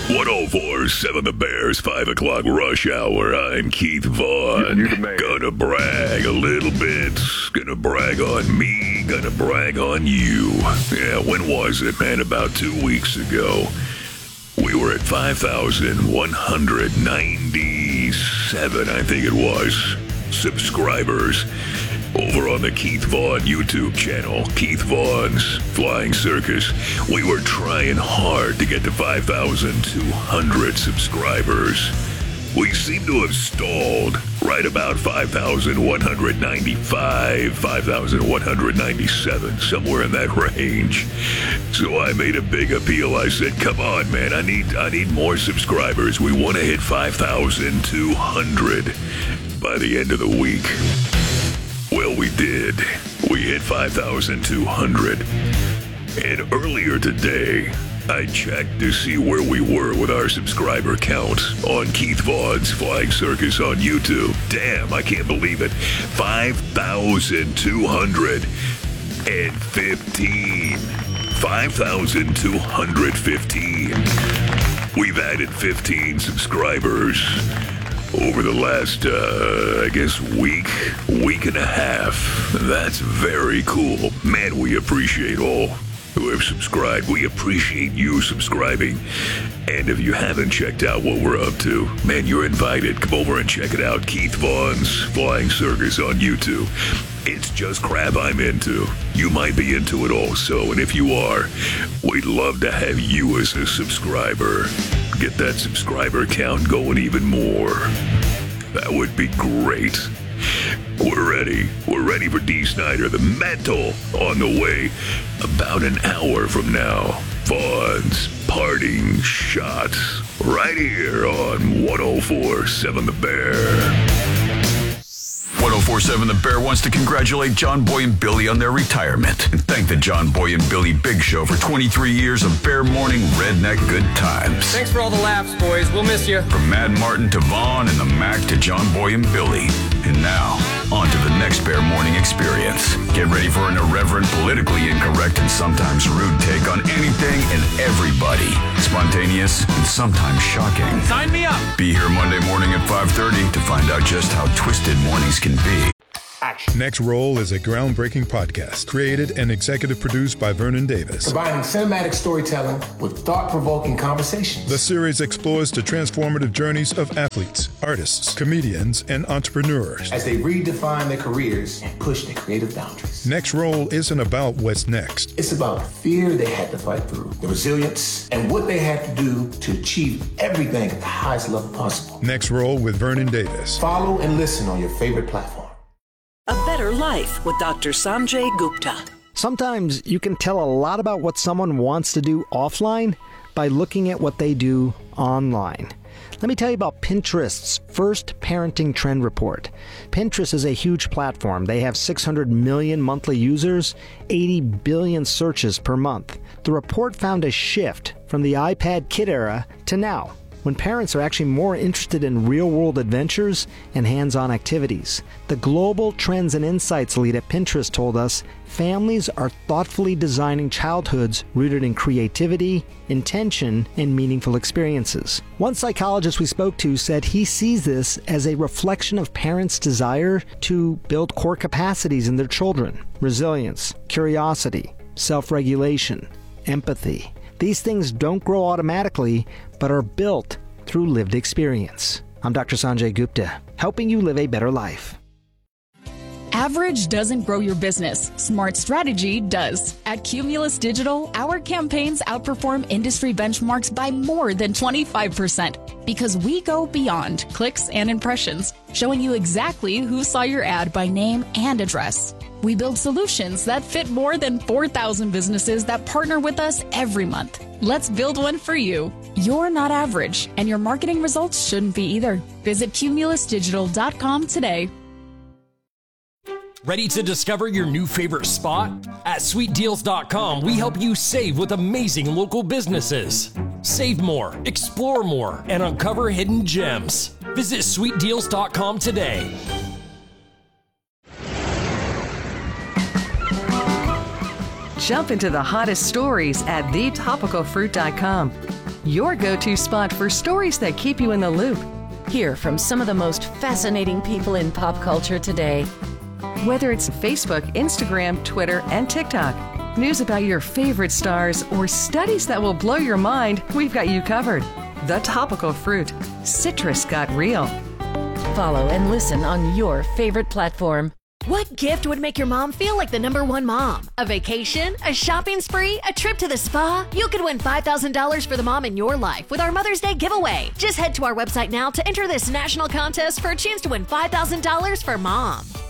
104.7 The Bears, 5 o'clock rush hour. I'm Keith Vaughn. You're the man. Gonna brag a little bit. Gonna brag on me. Gonna brag on you. Yeah, when was it, man? About 2 weeks ago. We were at 5,197, I think it was, subscribers over on the Keith Vaughn YouTube channel, Keith Vaughn's Flying Circus. We were trying hard to get to 5,200 subscribers. We seem to have stalled right about 5,195, 5,197, somewhere in that range. So I made a big appeal. I said, come on, man, I need more subscribers. We want to hit 5,200 by the end of the week. Well, we did. We hit 5,200. And earlier today, I checked to see where we were with our subscriber count on Keith Vaughn's Flying Circus on YouTube. Damn, I can't believe it. 5,215. 5,215. We've added 15 subscribers over the last, week and a half. That's very cool. Man, we appreciate all who have subscribed. We appreciate you subscribing. And if you haven't checked out what we're up to, man, you're invited. Come over and check it out. Keith Vaughn's Flying Circus on YouTube. It's just crap I'm into. You might be into it also. And if you are, we'd love to have you as a subscriber. Get that subscriber count going even more. That would be great. We're ready. We're ready for Dee Snider, the Metal, on the way about an hour from now. Vaughn's Parting Shots, right here on 104.7 The Bear. 104.7 The Bear wants to congratulate John Boy and Billy on their retirement and thank the John Boy and Billy Big Show for 23 years of Bear Morning Redneck good times. Thanks for all the laughs, boys. We'll miss you. From Mad Martin to Vaughn and the Mac to John Boy and Billy. And now, on to the next Bear Morning experience. Get ready for an irreverent, politically incorrect, and sometimes rude take on anything and everybody. Spontaneous and sometimes shocking. Sign me up. Be here Monday morning at 5:30 to find out just how twisted mornings can be. Next Roll is a groundbreaking podcast created and executive produced by Vernon Davis. Combining cinematic storytelling with thought-provoking conversations. The series explores the transformative journeys of athletes, artists, comedians, and entrepreneurs as they redefine their careers and push their creative boundaries. Next Roll isn't about what's next. It's about the fear they had to fight through, the resilience, and what they had to do to achieve everything at the highest level possible. Next Roll with Vernon Davis. Follow and listen on your favorite platform. A Better Life with Dr. Sanjay Gupta. Sometimes you can tell a lot about what someone wants to do offline by looking at what they do online. Let me tell you about Pinterest's first parenting trend report. Pinterest is a huge platform. They have 600 million monthly users, 80 billion searches per month. The report found a shift from the iPad kid era to now, when parents are actually more interested in real-world adventures and hands-on activities. The Global Trends and Insights lead at Pinterest told us families are thoughtfully designing childhoods rooted in creativity, intention, and meaningful experiences. One psychologist we spoke to said he sees this as a reflection of parents' desire to build core capacities in their children: resilience, curiosity, self-regulation, empathy. These things don't grow automatically, but are built through lived experience. I'm Dr. Sanjay Gupta, helping you live a better life. Average doesn't grow your business. Smart strategy does. At Cumulus Digital, our campaigns outperform industry benchmarks by more than 25% because we go beyond clicks and impressions, showing you exactly who saw your ad by name and address. We build solutions that fit more than 4,000 businesses that partner with us every month. Let's build one for you. You're not average, and your marketing results shouldn't be either. Visit cumulusdigital.com today. Ready to discover your new favorite spot? At sweetdeals.com, we help you save with amazing local businesses. Save more, explore more, and uncover hidden gems. Visit sweetdeals.com today. Jump into the hottest stories at thetopicalfruit.com. your go-to spot for stories that keep you in the loop. Hear from some of the most fascinating people in pop culture today. Whether it's Facebook, Instagram, Twitter, and TikTok, news about your favorite stars, or studies that will blow your mind, we've got you covered. The Topical Fruit. Citrus got real. Follow and listen on your favorite platform. What gift would make your mom feel like the #1 mom? A vacation? A shopping spree? A trip to the spa? You could win $5,000 for the mom in your life with our Mother's Day giveaway. Just head to our website now to enter this national contest for a chance to win $5,000 for mom.